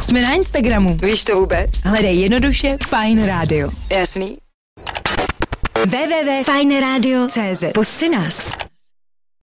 Jsme na Instagramu. Víš to vůbec? Hledej jednoduše Fajn rádio. Jasný. www.fajnradio.cz. Pusť si nás.